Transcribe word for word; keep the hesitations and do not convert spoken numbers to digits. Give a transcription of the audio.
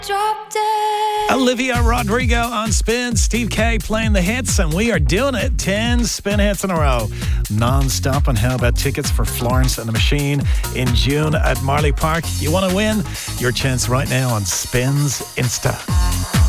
Drop dead. Olivia Rodrigo on Spin, Steve K playing the hits, and we are doing it. ten Spin hits in a row, non-stop. And how about tickets for Florence and the Machine in June at Marley Park? You want to win? Your chance right now on Spin's Insta.